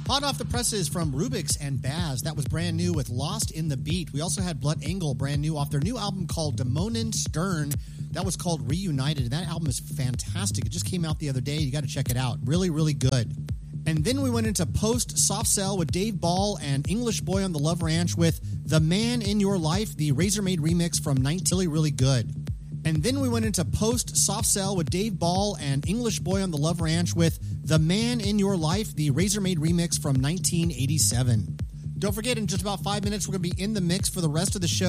Hot off the presses from Rubik's and Baz. That was brand new with Lost in the Beat. We also had Blood Angle brand new off their new album called Demonen Stern. That was called Reunited. And that album is fantastic. It just came out the other day. You got to check it out. Really, really good. And then we went into Post Soft Cell with Dave Ball and English Boy on the Love Ranch with The Man in Your Life, the Razormaid remix from 19. Really, really good. And then we went into Post Soft Cell with Dave Ball and English Boy on the Love Ranch with The Man in Your Life, the Razormaid remix from 1987. Don't forget, in just about 5 minutes, we're going to be in the mix for the rest of the show.